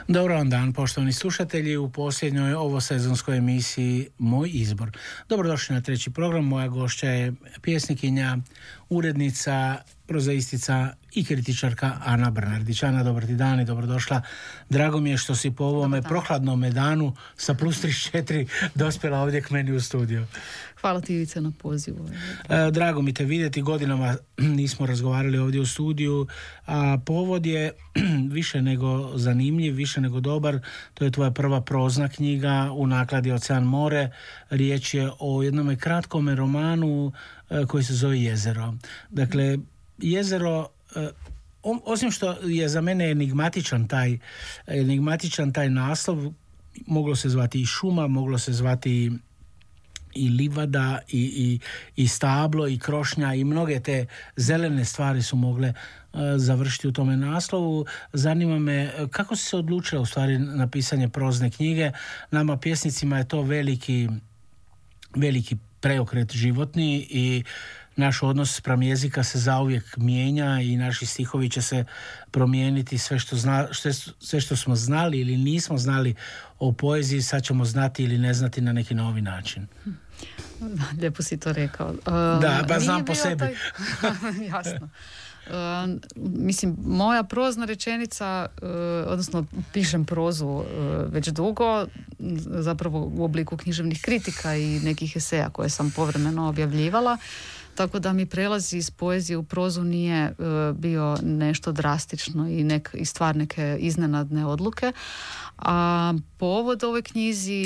Dobar vam dan, poštovani slušatelji, u posljednjoj ovosezonskoj emisiji Moj izbor. Dobrodošli na treći program. Moja gošća je pjesnikinja, urednica, prozaistica i kritičarka Ana Brnardić. Ana, dobar ti dan i dobrodošla. Drago mi je što si po ovome prohladnom danu sa plus 34 dospjela ovdje k meni u studiju. Hvala ti, Ivica, na pozivu. Drago mi te vidjeti, godinama nismo razgovarali ovdje u studiju, a povod je više nego zanimljiv, više nego dobar. To je tvoja prva prozna knjiga u nakladi Ocean more. Riječ je o jednom kratkom romanu koji se zove Jezero. Dakle, Jezero, osim što je za mene enigmatičan taj naslov, moglo se zvati i šuma, moglo se zvati i livada i stablo i krošnja i mnoge te zelene stvari su mogle završiti u tome naslovu. Zanima me kako si se odlučila u stvari na pisanje prozne knjige. Nama pjesnicima je to veliki preokret životni i naš odnos spram jezika se zauvijek mijenja i naši stihovi će se promijeniti. Sve što smo znali ili nismo znali o poeziji, sad ćemo znati ili ne znati na neki novi način. Lijepo si to rekao. Da, ba znam po sebi. Jasno. Mislim, moja prozna rečenica, odnosno pišem prozu već dugo, zapravo u obliku književnih kritika i nekih eseja koje sam povremeno objavljivala, tako da mi prelazi iz poezije u prozu nije bio nešto drastično i stvar neke iznenadne odluke. A povod ovoj knjizi